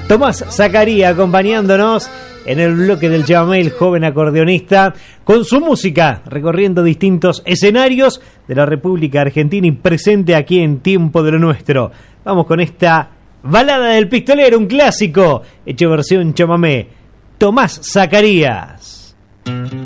Tomás Zacarías acompañándonos en el bloque del chamamé, el joven acordeonista, con su música, recorriendo distintos escenarios de la República Argentina y presente aquí en Tiempo de lo Nuestro. Vamos con esta balada del pistolero, un clásico, hecho versión chamamé. Tomás Zacarías.